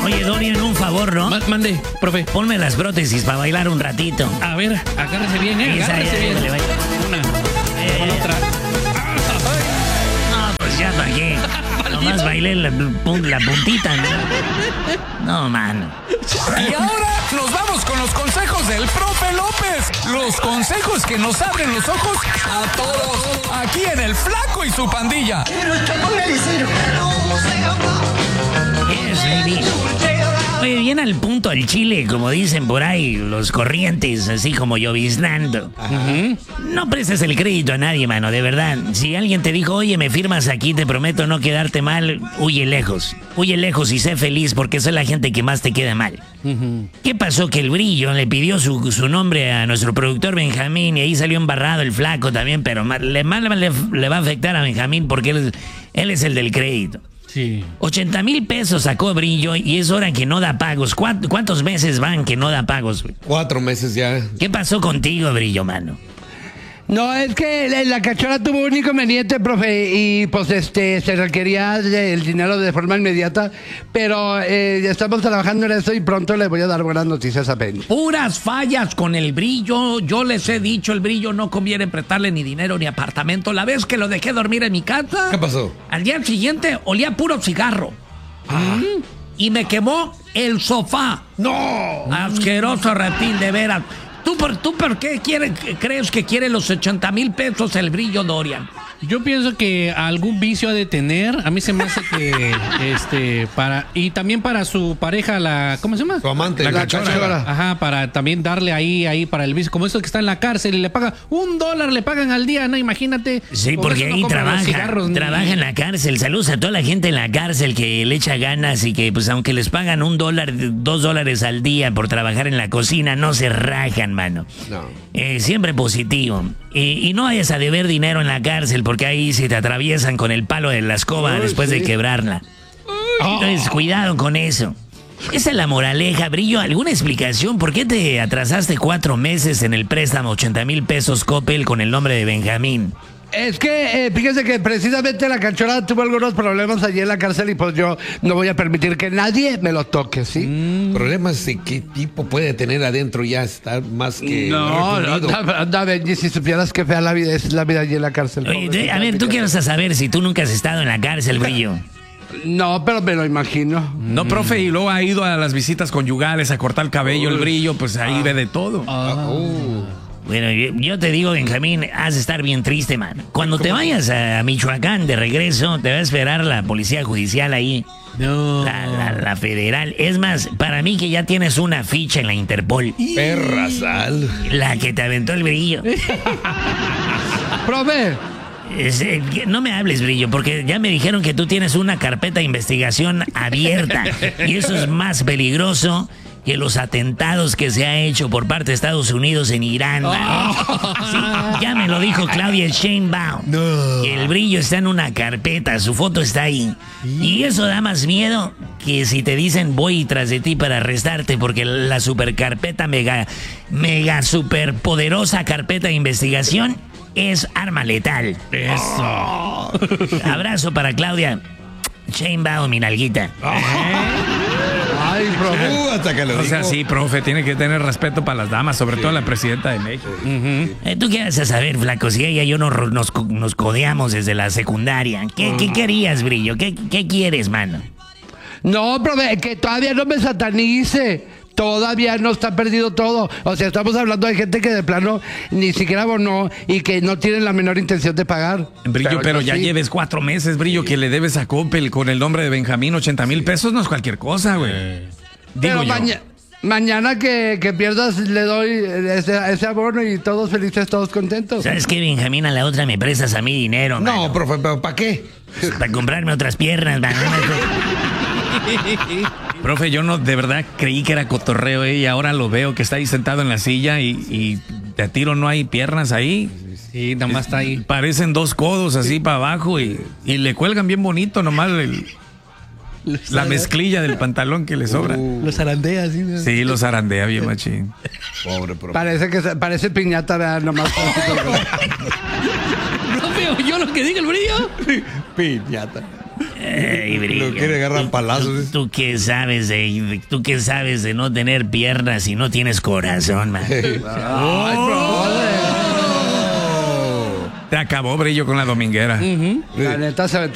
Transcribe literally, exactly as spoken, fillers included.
Oye, Dorian, un favor, ¿no? Ma- mande, profe. Ponme las prótesis para bailar un ratito. A ver, agárrese bien, ¿eh? Esa, Agárrese ya, bien. ya, ya. Una, Eh, con eh, otra. No, pues ya para qué. Nomás bailé la, pun- la puntita, ¿no? No, mano. Y ahora nos vamos con los consejos del profe López. Los consejos que nos abren los ojos a todos. Aquí en El Flaco y su pandilla. Yes, baby. Oye, bien al punto al chile, como dicen por ahí, los corrientes, así como lloviznando. No prestes el crédito a nadie, mano, de verdad. Si alguien te dijo, oye, me firmas aquí, te prometo no quedarte mal, huye lejos. Huye lejos y sé feliz porque esa es la gente que más te queda mal. ¿Qué pasó? Que el Brillo le pidió su, su nombre a nuestro productor Benjamín y ahí salió embarrado el Flaco también, pero más le, más le, le va a afectar a Benjamín porque él, él es el del crédito. Sí. ochenta mil pesos sacó Brillo y es hora que no da pagos. ¿Cuántos, cuántos meses van que no da pagos, güey? Cuatro meses ya. ¿Qué pasó contigo, Brillo, mano? No, es que la, la cachorra tuvo un inconveniente, profe, y pues este se requería de- el dinero de forma inmediata, pero eh, ya estamos trabajando en eso y pronto le voy a dar buenas noticias a Penny. Puras fallas con el Brillo. Yo les he dicho, el Brillo no conviene prestarle ni dinero ni apartamento. La vez que lo dejé dormir en mi casa, ¿Qué pasó? al día siguiente olía puro cigarro. Mm. Y me quemó el sofá. ¡No! Asqueroso reptil, de veras. ¿Tú por, tú por qué quiere, crees que quiere los ochenta mil pesos el Brillo, Dorian? Yo pienso que algún vicio ha de tener. A mí se me hace que, este, para... Y también para su pareja, la... ¿Cómo se llama? Su amante. La cachorra. Ajá, para también darle ahí, ahí para el vicio. Como eso que está en la cárcel y le pagan un dólar, le pagan al día, ¿no? Imagínate. Sí, Con porque eso no ahí compran los trabaja, cigarros, ni- trabaja en la cárcel. Saludos a toda la gente en la cárcel que le echa ganas y que, pues, aunque les pagan un dólar, dos dólares al día por trabajar en la cocina, no se rajan, mano. No. Eh, siempre positivo. Eh, y no vayas a deber dinero en la cárcel porque ahí se te atraviesan con el palo de la escoba Ay, después de sí. quebrarla. Entonces, cuidado con eso. Esa es la moraleja, Brillo. ¿Alguna explicación? ¿Por qué te atrasaste cuatro meses en el préstamo ochenta mil pesos Coppel con el nombre de Benjamín? Es que, eh, fíjese que precisamente la cachorra tuvo algunos problemas allí en la cárcel y pues yo no voy a permitir que nadie me lo toque, ¿sí? Problemas de qué tipo puede tener adentro ya está más que No, no, refundido. anda, anda, Benji, si supieras qué fea la vida es la vida allí en la cárcel. Oye, te- a ver, ¿tú qué vas a saber si tú nunca has estado en la cárcel, Brillo? No, pero me lo imagino. No, profe, y luego ha ido a las visitas conyugales a cortar el cabello, el Brillo, pues ahí ve de todo. Ah, uh. Bueno, yo, yo te digo, Benjamín, has de estar bien triste, man. Cuando te vayas a Michoacán de regreso, te va a esperar la policía judicial ahí. No. La, la, la federal. Es más, para mí que ya tienes una ficha en la Interpol. Perra sal. La que te aventó el Brillo. Profe, Es, eh, que- no me hables, Brillo, porque ya me dijeron que tú tienes una carpeta de investigación abierta. Y eso es más peligroso que los atentados que se ha hecho por parte de Estados Unidos en Irán. man. Sí, ya me lo dijo Claudia Sheinbaum. Que el Brillo está en una carpeta, su foto está ahí. Y eso da más miedo que si te dicen voy tras de ti para arrestarte, porque la supercarpeta mega, mega superpoderosa carpeta de investigación es arma letal. Eso. Abrazo para Claudia Sheinbaum, mi nalguita. ay, profe. Uh, hasta que lo O sea, dijo. sí, profe, tiene que tener respeto para las damas, sobre todo la presidenta de México. Eh, ¿Tú qué vas a saber, flaco? Si ella y yo nos, ro- nos, co- nos codeamos desde la secundaria. ¿Qué, qué querías, Brillo? ¿Qué, ¿Qué quieres, mano? No, profe, que todavía no me satanice. Todavía no está perdido todo. O sea, estamos hablando de gente que de plano ni siquiera abonó y que no tienen la menor intención de pagar. Brillo, pero, yo ya sí. lleves cuatro meses, Brillo, que le debes a Coppel con el nombre de Benjamín, ochenta mil pesos no es cualquier cosa, güey. Digo Pero yo. maña- mañana que, que pierdas le doy ese, ese abono y todos felices, todos contentos. ¿Sabes qué, Benjamín? A la otra me prestas a mí dinero, No, profe, ¿pero para qué? Para comprarme otras piernas, mano. Profe, yo no, de verdad creí que era cotorreo, ¿eh? Y ahora lo veo que está ahí sentado en la silla y, y de a tiro no hay piernas ahí. Sí, nada más está ahí. Parecen dos codos así para abajo y, y le cuelgan bien bonito nomás el- la mezclilla del pantalón que le sobra. Los arandeas, ¿sí? Sí, los arandea bien machín. Pobre profe. Parece que se- parece piñata, ¿verdad? Nomás. Profe, ¿oyó lo que diga el Brillo? Piñata. Ay, Brillo. Lo quiere agarrar palazos. ¿Tú, tú qué sabes de, tú qué sabes de no tener piernas y no tienes corazón, man? Ay, brother. Te acabó, Brillo, con la dominguera. La neta se